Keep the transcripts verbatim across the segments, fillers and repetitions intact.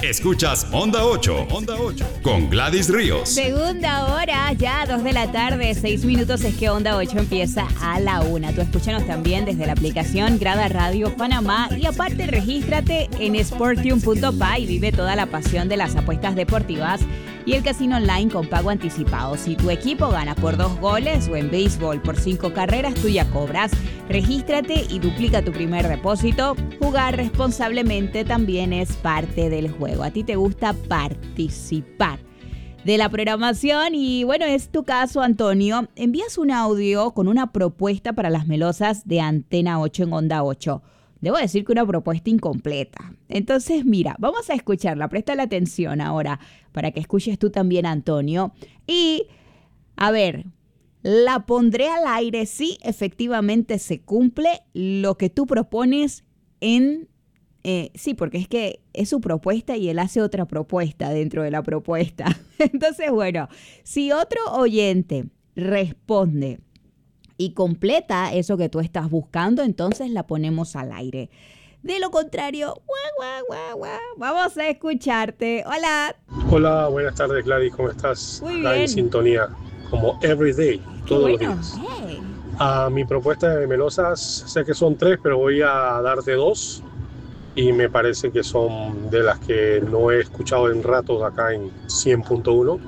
Escuchas Onda ocho, Onda ocho, con Gladys Ríos. Segunda hora, ya dos de la tarde, seis minutos es que Onda ocho empieza a la una. Tú escúchanos también desde la aplicación Grada Radio Panamá y aparte regístrate en sportium punto p a y vive toda la pasión de las apuestas deportivas y el casino online con pago anticipado. Si tu equipo gana por dos goles o en béisbol por cinco carreras, tú ya cobras. Regístrate y duplica tu primer depósito. Jugar responsablemente también es parte del juego. A ti te gusta participar de la programación y bueno, es tu caso, Antonio. Envías un audio con una propuesta para las melosas de Antena ocho en Onda ocho. Debo decir que una propuesta incompleta. Entonces, mira, vamos a escucharla. Presta la atención ahora para que escuches tú también, Antonio. Y, a ver, la pondré al aire si efectivamente se cumple lo que tú propones en... Eh, sí, porque es que es su propuesta y él hace otra propuesta dentro de la propuesta. Entonces, bueno, si otro oyente responde y completa eso que tú estás buscando, entonces la ponemos al aire. De lo contrario, guau, guau, guau, guau, vamos a escucharte. Hola. Hola, buenas tardes, Gladys, ¿cómo estás? Muy Acá bien. en sintonía, como every day, todos bueno. los días. Hey. A mi propuesta de melosas, sé que son tres, pero voy a darte dos. Y me parece que son de las que no he escuchado en ratos acá en cien punto uno.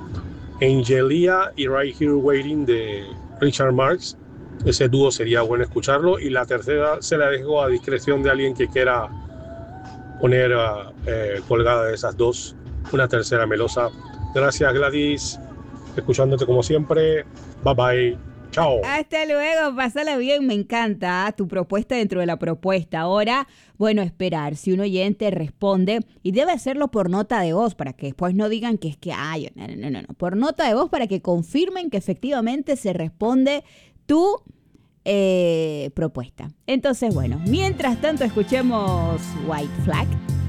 Angelia y Right Here Waiting de Richard Marx. Ese dúo sería bueno escucharlo. Y la tercera se la dejo a discreción de alguien que quiera poner uh, eh, colgada de esas dos una tercera melosa. Gracias, Gladys. Escuchándote como siempre. Bye bye. Chao. Hasta luego, pásala bien, me encanta ¿eh? Tu propuesta dentro de la propuesta. Ahora, bueno, esperar si un oyente responde, y debe hacerlo por nota de voz, para que después no digan que es que, ay, no, no, no, no, por nota de voz para que confirmen que efectivamente se responde tu eh, propuesta. Entonces, bueno, mientras tanto escuchemos White Flag.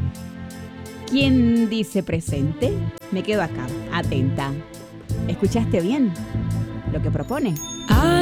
¿Quién dice presente? Me quedo acá, atenta. ¿Escuchaste bien lo que propone? I